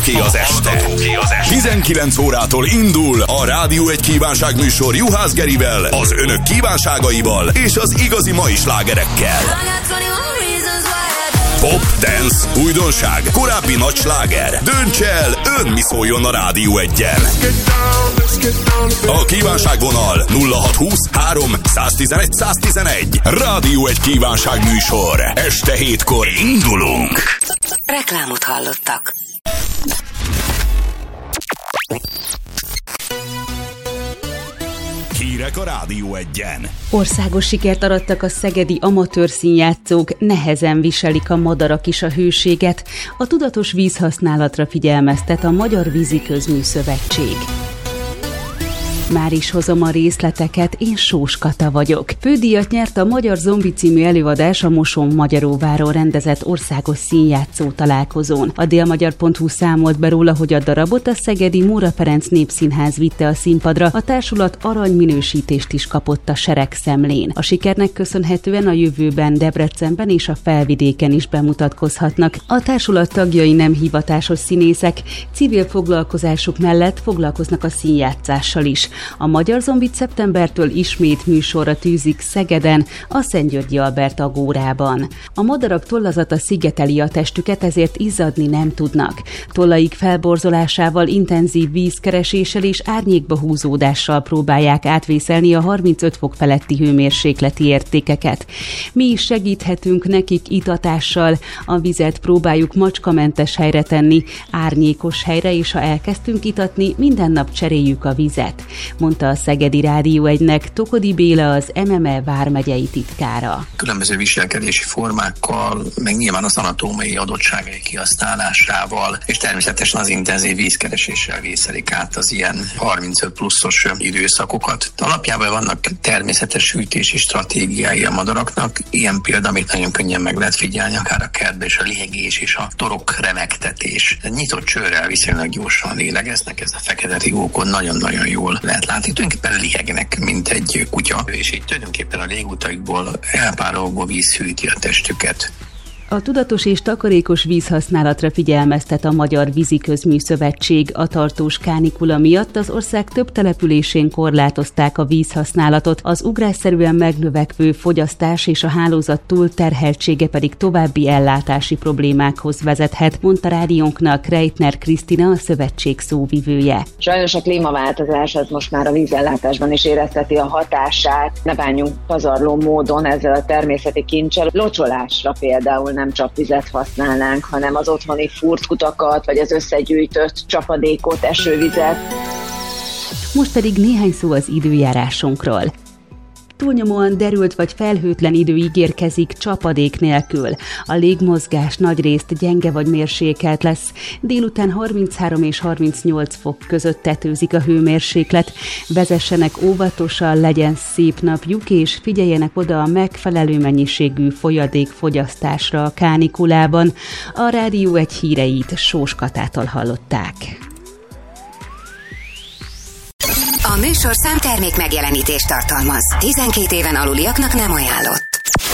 Ki az este. 19 órától indul a Rádió egy kívánság műsor Juhász Gerivel, az önök kívánságaival és az igazi mai slágerekkel. Pop, dance, újdonság, korábbi nagy sláger. Dönts el, ön mi szóljon a Rádió 1-en. A kívánságvonal 0620 3 111 111. Rádió egy kívánság műsor. Este 7-kor indulunk. Reklámot hallottak. Hírek a Rádió 1-en. Országos sikert arattak a szegedi amatőr színjátszók, nehezen viselik a madarak is a hőséget. A tudatos vízhasználatra figyelmeztet a Magyar Víziközműszövetség. Már is hozom a részleteket, én Sós Kata vagyok. Fődíjat nyert a Magyar Zombi című előadás a Moson-Magyaróváron rendezett országos színjátszó találkozón. A délmagyar.hu számolt be róla, hogy a darabot a szegedi Móra Ferenc Népszínház vitte a színpadra, a társulat aranyminősítést is kapott a seregszemlén. A sikernek köszönhetően a jövőben Debrecenben és a Felvidéken is bemutatkozhatnak. A társulat tagjai nem hivatásos színészek, civil foglalkozásuk mellett foglalkoznak a színjátszással is. A Magyar Zombit szeptembertől ismét műsorra tűzik Szegeden, a Szentgyörgyi Albert agórában. A madarak tollazata szigeteli a testüket, ezért izzadni nem tudnak. Tollaik felborzolásával, intenzív vízkereséssel és árnyékba húzódással próbálják átvészelni a 35 fok feletti hőmérsékleti értékeket. Mi is segíthetünk nekik itatással, a vizet próbáljuk macskamentes helyre tenni, árnyékos helyre, és ha elkezdtünk itatni, minden nap cseréljük a vizet, mondta a Szegedi Rádió 1-nek Tokodi Béla, az MME vármegyei titkára. Különböző viselkedési formákkal, meg nyilván az anatómiai adottságai kihasználásával, és természetesen az intenzív vízkereséssel vészelik át az ilyen 35 pluszos időszakokat. Alapjában vannak természetes hűtési stratégiái a madaraknak, ilyen példa, amit nagyon könnyen meg lehet figyelni, akár a kertben, és a lihegés és a torok remegtetés. Nyitott csőrrel viszonylag gyorsan lélegeznek, ez a fekete rigókon nagyon-nagyon jól lehet látni, tulajdonképpen lihegnek, mint egy kutya, és így tulajdonképpen a légutaikból elpárolgó víz hűti a testüket. A tudatos és takarékos vízhasználatra figyelmeztet a Magyar Víziközműszövetség. A tartós kánikula miatt az ország több településén korlátozták a vízhasználatot, az ugrásszerűen megnövekvő fogyasztás és a hálózat túlterheltsége pedig további ellátási problémákhoz vezethet, mondta rádiónknak Reitner Krisztina, a szövetség szóvivője. Sajnos a klímaváltozás az most már a vízellátásban is érezteti a hatását. Ne bánjunk pazarló módon ezzel a természeti kincsel. Locsolásra például nem csapvizet használnánk, hanem az otthoni furtkutakat, vagy az összegyűjtött csapadékot, esővizet. Most pedig néhány szó az időjárásunkról. Túlnyomóan derült vagy felhőtlen idő ígérkezik csapadék nélkül. A légmozgás nagyrészt gyenge vagy mérsékelt lesz. Délután 33 és 38 fok között tetőzik a hőmérséklet. Vezessenek óvatosan, legyen szép napjuk, és figyeljenek oda a megfelelő mennyiségű folyadékfogyasztásra a kánikulában. A Rádió 1 híreit Sós Katától hallották. A műsorszám termék megjelenítést tartalmaz. 12 éven aluliaknak nem ajánlott.